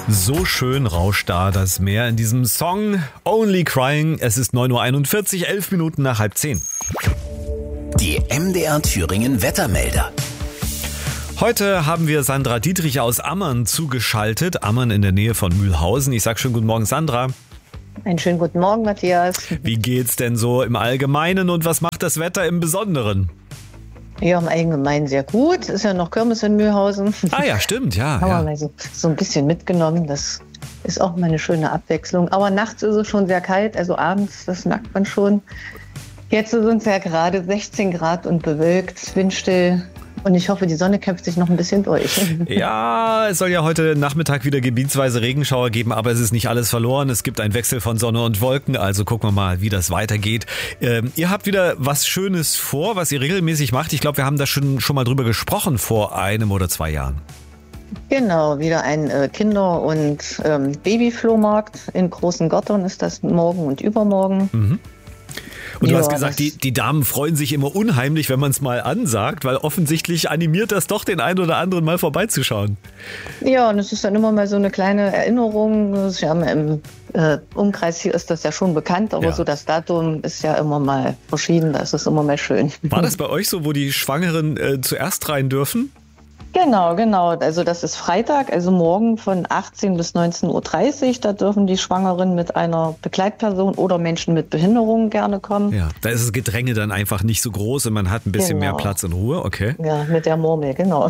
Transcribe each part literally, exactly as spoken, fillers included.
So schön rauscht da das Meer in diesem Song Only Crying. Es ist neun Uhr einundvierzig, elf Minuten nach halb zehn. Die M D R Thüringen Wettermelder. Heute haben wir Sandra Dietrich aus Ammer'n zugeschaltet. Ammer'n in der Nähe von Mühlhausen. Ich sag schön guten Morgen, Sandra. Einen schönen guten Morgen, Matthias. Wie geht's denn so im Allgemeinen und was macht das Wetter im Besonderen? Ja, im Allgemeinen sehr gut. Ist ja noch Kirmes in Mühlhausen. Ah ja, stimmt, ja. Haben ja. wir mal so, so ein bisschen mitgenommen. Das ist auch mal eine schöne Abwechslung. Aber nachts ist es schon sehr kalt, also abends, das merkt man schon. Jetzt sind es ja gerade sechzehn Grad und bewölkt, windstill. Und ich hoffe, die Sonne kämpft sich noch ein bisschen durch. Ja, es soll ja heute Nachmittag wieder gebietsweise Regenschauer geben, aber es ist nicht alles verloren. Es gibt einen Wechsel von Sonne und Wolken, also gucken wir mal, wie das weitergeht. Ähm, ihr habt wieder was Schönes vor, was ihr regelmäßig macht. Ich glaube, wir haben da schon, schon mal drüber gesprochen vor einem oder zwei Jahren. Genau, wieder ein äh, Kinder- und ähm, Babyflohmarkt in Großen Gottern ist das morgen und übermorgen. Mhm. Und du ja, hast gesagt, die, die Damen freuen sich immer unheimlich, wenn man es mal ansagt, weil offensichtlich animiert das doch den einen oder anderen mal vorbeizuschauen. Ja, und es ist dann immer mal so eine kleine Erinnerung. Ja, im äh, Umkreis hier ist das ja schon bekannt, aber Ja. so das Datum ist ja immer mal verschieden, da ist es immer mal schön. War das bei euch so, wo die Schwangeren äh, zuerst rein dürfen? Genau, genau. Also das ist Freitag, also morgen von achtzehn bis neunzehn Uhr dreißig. Da dürfen die Schwangeren mit einer Begleitperson oder Menschen mit Behinderung gerne kommen. Ja, da ist das Gedränge dann einfach nicht so groß und man hat ein bisschen Genau. mehr Platz und Ruhe, okay. Ja, mit der Murmel, genau.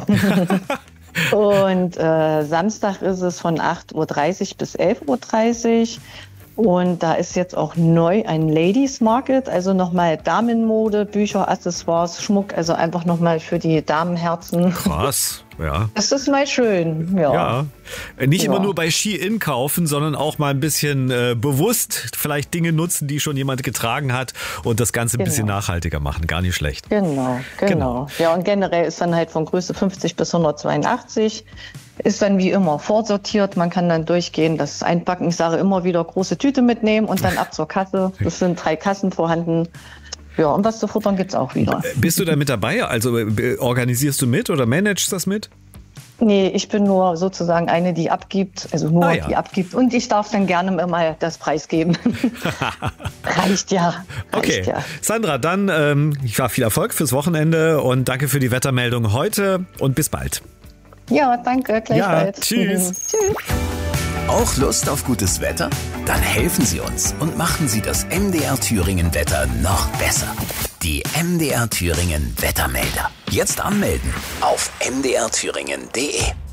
Und äh, Samstag ist es von acht Uhr dreißig bis elf Uhr dreißig. Und da ist jetzt auch neu ein Ladies Market, also nochmal Damenmode, Bücher, Accessoires, Schmuck, also einfach nochmal für die Damenherzen. Krass, ja. Das ist mal schön, ja. Ja, nicht Ja. immer nur bei Shein kaufen, sondern auch mal ein bisschen äh, bewusst vielleicht Dinge nutzen, die schon jemand getragen hat und das Ganze ein Genau. bisschen nachhaltiger machen. Gar nicht schlecht. Genau, genau, Genau. Ja, und generell ist dann halt von Größe fünfzig bis hundertzweiundachtzig. Ist dann wie immer vorsortiert. Man kann dann durchgehen, das Einpacken. Ich sage immer wieder große Tüte mitnehmen und dann ab zur Kasse. Es sind drei Kassen vorhanden. Ja, und was zu futtern gibt's auch wieder. Bist du da mit dabei? Also äh, organisierst du mit oder managst das mit? Nee, ich bin nur sozusagen eine, die abgibt, also nur Ah, ja. die abgibt. Und ich darf dann gerne mal das Preis geben. Reicht ja. Reicht Okay, ja. Sandra, dann ähm, ja, viel Erfolg fürs Wochenende und danke für die Wettermeldung heute und bis bald. Ja, danke, gleichfalls. tschüss. Tschüss. Auch Lust auf gutes Wetter? Dann helfen Sie uns und machen Sie das M D R Thüringen Wetter noch besser. Die M D R Thüringen Wettermelder. Jetzt anmelden auf m d r thüringen punkt d e.